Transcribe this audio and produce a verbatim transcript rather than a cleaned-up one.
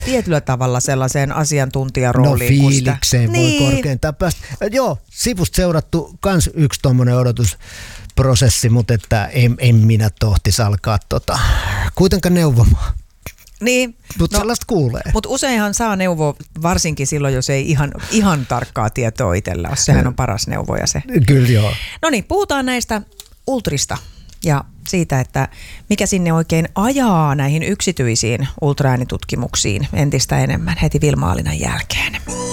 tietyllä tavalla sellaiseen asiantuntijarooliin. No fiilikseen voi niin. korkeintaan päästä. Joo, sivusta seurattu kans yksi tommonen odotusprosessi, mutta että en, en minä tohtis alkaa tota, kuitenkaan neuvomaan. Niin. Mutta no, sellaista kuulee. Mutta useinhan saa neuvoa, varsinkin silloin, jos ei ihan, ihan tarkkaa tietoa itsellä ole. Sehän on paras neuvoja se. Kyllä joo. No niin, puhutaan näistä ultrista ja siitä, että mikä sinne oikein ajaa näihin yksityisiin ultraäänitutkimuksiin entistä enemmän heti Vilma Aalinan jälkeen.